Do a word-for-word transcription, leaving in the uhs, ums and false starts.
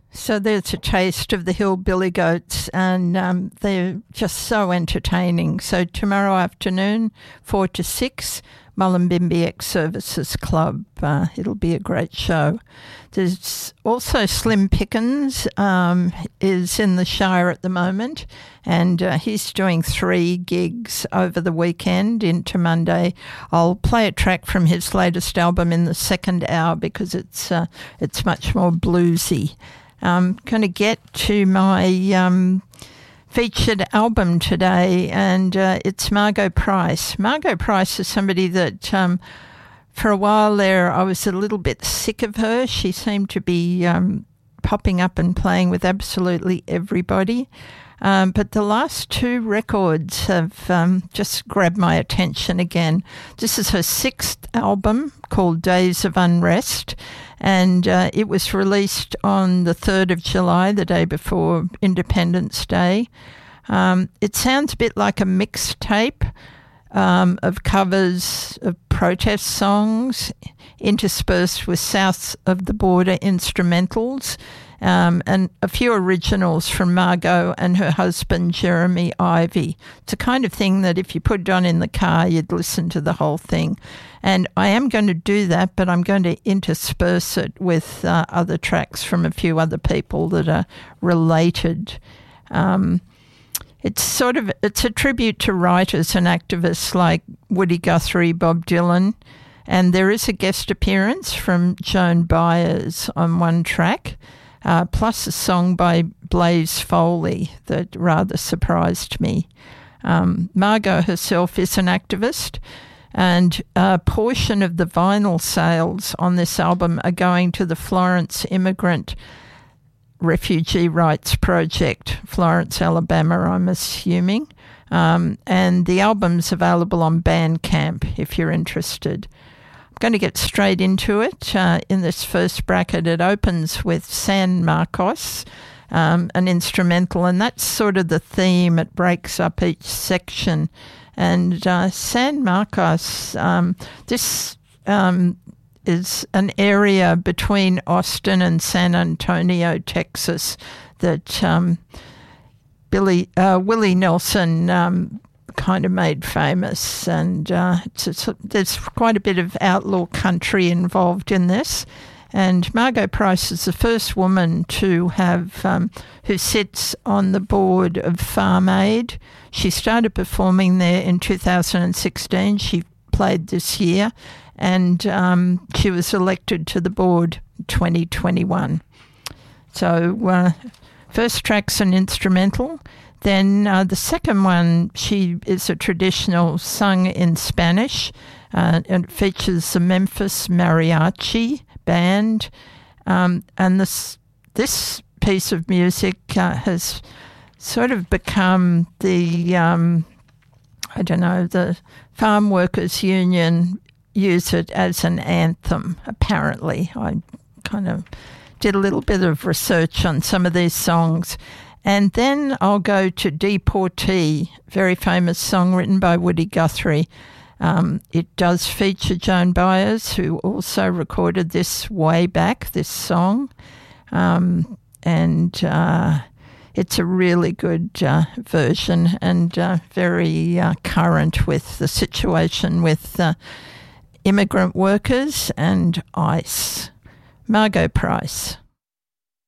So there's a taste of the Hillbilly Goats, and um, they're just so entertaining. So tomorrow afternoon, four to six, Mullumbimby Ex-Services Club. Uh, it'll be a great show. There's also Slim Pickens um, is in the Shire at the moment, and uh, he's doing three gigs over the weekend into Monday. I'll play a track from his latest album in the second hour because it's uh, it's much more bluesy. I'm going to get to my um, featured album today, and uh, it's Margo Price. Margo Price is somebody that um, for a while there I was a little bit sick of her. She seemed to be um, popping up and playing with absolutely everybody. Um, but the last two records have um, just grabbed my attention again. This is her sixth album called Days of Unrest, and uh, it was released on the third of July, the day before Independence Day. Um, it sounds a bit like a mixtape um, of covers of protest songs interspersed with south of the border instrumentals. Um, and a few originals from Margo and her husband, Jeremy Ivy. It's the kind of thing that if you put it on in the car, you'd listen to the whole thing. And I am going to do that, but I'm going to intersperse it with uh, other tracks from a few other people that are related. Um, it's sort of, it's a tribute to writers and activists like Woody Guthrie, Bob Dylan, and there is a guest appearance from Joan Baez on one track. Uh, plus a song by Blaze Foley that rather surprised me. Um, Margo herself is an activist, and a portion of the vinyl sales on this album are going to the Florence Immigrant Refugee Rights Project, Florence, Alabama, I'm assuming. Um, and the album's available on Bandcamp if you're interested. Going to get straight into it. Uh, in this first bracket, it opens with San Marcos, um, an instrumental, and that's sort of the theme. It breaks up each section. And uh, San Marcos, um, this um, is an area between Austin and San Antonio, Texas, that um, Billy uh, Willie Nelson um, kind of made famous, and uh, it's, it's, there's quite a bit of outlaw country involved in this. And Margo Price is the first woman to have um, who sits on the board of Farm Aid. She started performing there in two thousand sixteen. She played this year, and um, she was elected to the board twenty twenty-one. So uh, first track's an instrumental. Then uh, the second one, she is a traditional sung in Spanish, uh, and it features the Memphis Mariachi Band. Um, and this this piece of music uh, has sort of become the, um, I don't know, the Farm Workers Union use it as an anthem, apparently. I kind of did a little bit of research on some of these songs. And then I'll go to Deportee, very famous song written by Woody Guthrie. Um, it does feature Joan Baez, who also recorded this way back, this song. Um, and uh, it's a really good uh, version, and uh, very uh, current with the situation with uh, immigrant workers and ICE. Margo Price.